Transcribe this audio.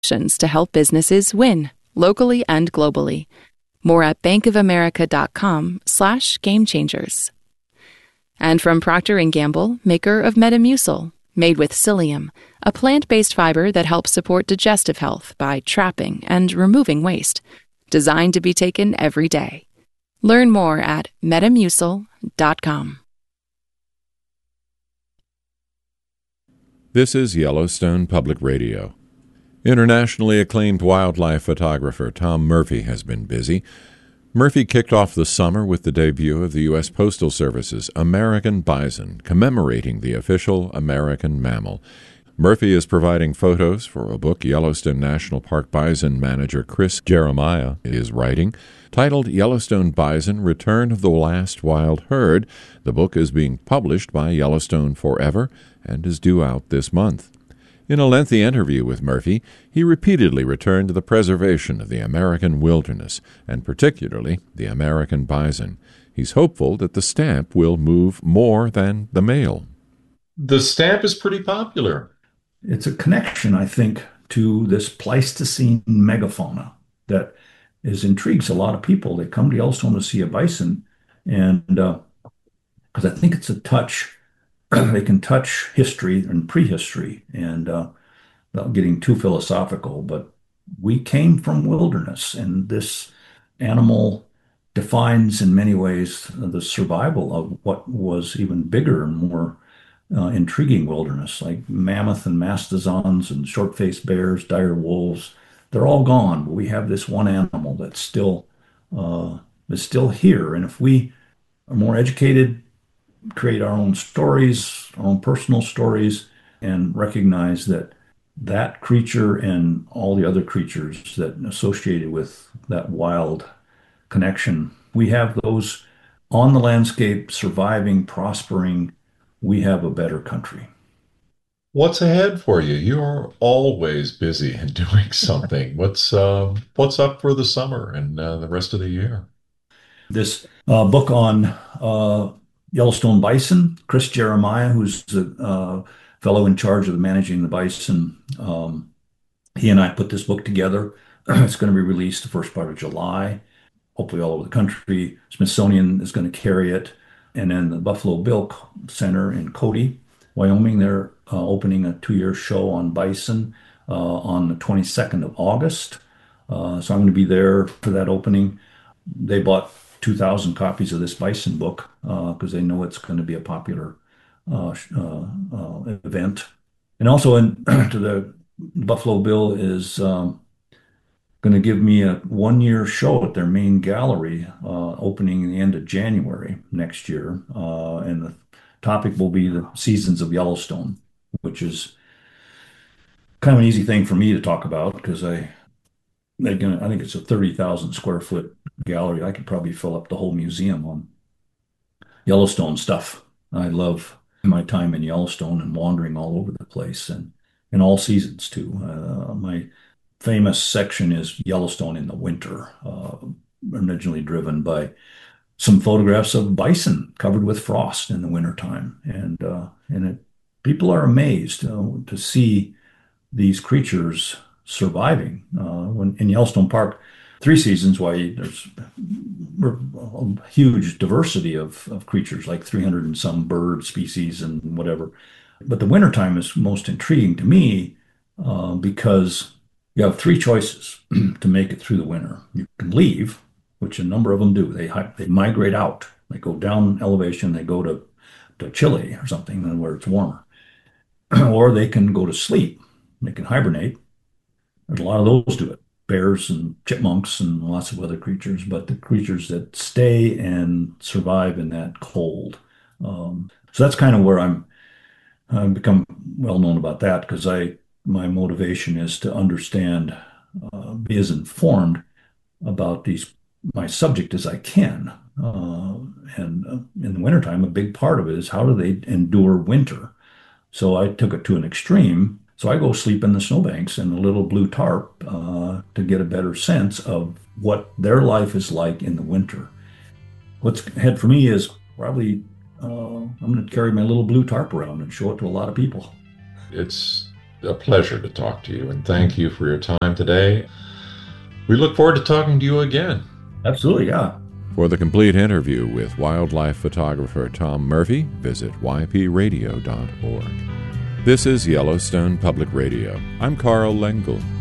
to help businesses win, locally and globally. More at bankofamerica.com/gamechangers. And from Procter & Gamble, maker of Metamucil, made with psyllium, a plant-based fiber that helps support digestive health by trapping and removing waste. Designed to be taken every day. Learn more at metamucil.com. This is Yellowstone Public Radio. Internationally acclaimed wildlife photographer Tom Murphy has been busy. Murphy kicked off the summer with the debut of the U.S. Postal Service's American Bison, commemorating the official American mammal. Murphy is providing photos for a book Yellowstone National Park bison manager Chris Jeremiah is writing, titled Yellowstone Bison: Return of the Last Wild Herd. The book is being published by Yellowstone Forever and is due out this month. In a lengthy interview with Murphy, he repeatedly returned to the preservation of the American wilderness, and particularly the American bison. He's hopeful that the stamp will move more than the mail. The stamp is pretty popular. It's a connection, I think, to this Pleistocene megafauna that intrigues a lot of people. They come to Yellowstone to see a bison, and because I think it's a touch. They can touch history and prehistory, and without getting too philosophical, but we came from wilderness, and this animal defines in many ways the survival of what was even bigger and more intriguing wilderness, like mammoth and mastodons and short-faced bears, dire wolves. They're all gone, but we have this one animal that's still here. And if we are more educated, create our own stories, our own personal stories, and recognize that that creature and all the other creatures that associated with that wild connection, we have those on the landscape, surviving, prospering. We have a better country. What's ahead for you? You're always busy and doing something. What's up for the summer and the rest of the year? This book on Yellowstone bison, Chris Jeremiah, who's the fellow in charge of managing the bison, he and I put this book together. It's going to be released the first part of July, hopefully all over the country. Smithsonian is going to carry it. And then the Buffalo Bill Center in Cody, Wyoming, they're opening a 2-year show on bison on the 22nd of August. So I'm going to be there for that opening. They bought 2,000 copies of this bison book because they know it's going to be a popular event. And also to the Buffalo Bill is going to give me a 1-year show at their main gallery opening in the end of January next year. And the topic will be the seasons of Yellowstone, which is kind of an easy thing for me to talk about because I think it's a 30,000 square foot gallery. I could probably fill up the whole museum on Yellowstone stuff. I love my time in Yellowstone and wandering all over the place and in all seasons too. My famous section is Yellowstone in the winter, originally driven by some photographs of bison covered with frost in the wintertime. People are amazed to see these creatures surviving. When in Yellowstone Park, 3 seasons, why there's a huge diversity of creatures, like 300 and some bird species and whatever. But the wintertime is most intriguing to me because you have 3 choices to make it through the winter. You can leave, which a number of them do. They migrate out. They go down elevation. They go to Chile or something where it's warmer. Or they can go to sleep. They can hibernate. There's a lot of those do it. Bears and chipmunks and lots of other creatures, but the creatures that stay and survive in that cold. So that's kind of where I've become well known about that because my motivation is to understand, be as informed about my subject as I can. And in the wintertime, a big part of it is how do they endure winter? So I took it to an extreme. So I go sleep in the snowbanks in a little blue tarp to get a better sense of what their life is like in the winter. What's ahead for me is probably I'm going to carry my little blue tarp around and show it to a lot of people. It's a pleasure to talk to you, and thank you for your time today. We look forward to talking to you again. Absolutely, yeah. For the complete interview with wildlife photographer Tom Murphy, visit ypradio.org. This is Yellowstone Public Radio. I'm Carl Lengel.